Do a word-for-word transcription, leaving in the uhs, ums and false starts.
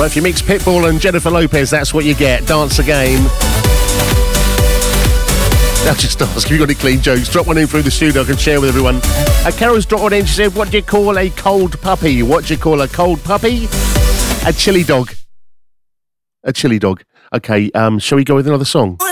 Well, if you mix Pitbull and Jennifer Lopez, that's what you get. Dance Again. Now just ask if you've got any clean jokes. Drop one in through the studio I can share with everyone. Uh, Carol's dropped one in. She said, what do you call a cold puppy? What do you call a cold puppy? A chili dog. A chili dog. Okay, um, shall we go with another song?